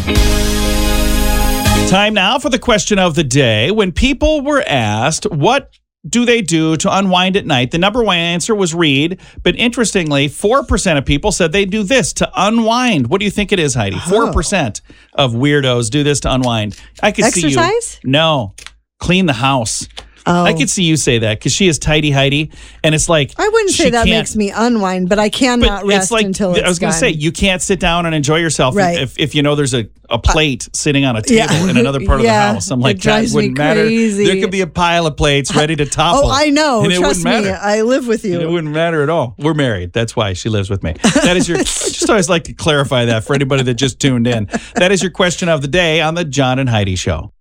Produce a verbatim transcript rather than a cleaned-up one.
Time now for the question of the day. When people were asked, what do they do to unwind at night? The number one answer was read. But interestingly, four percent of people said they do this to unwind. What do you think it is, Heidi? four percent of weirdos do this to unwind. I could see you. Exercise? No. Clean the house. Oh. I could see you say that because she is tidy Heidi, and it's like I wouldn't she say that can't- makes me unwind, but I cannot but rest it's like, until it's I was going to say, gone. you can't sit down and enjoy yourself Right. if, if you know there's a, a plate sitting on a table Yeah. in another part of Yeah. the house. I'm It like, that drives me wouldn't matter. crazy. There could be a pile of plates ready to topple. Oh, I know. And it Trust wouldn't me, matter. I live with And it you. wouldn't matter at all. We're married. That's why she lives with me. That is your. I just always like to clarify that for anybody that just tuned in. That is your question of the day on the John and Heidi Show.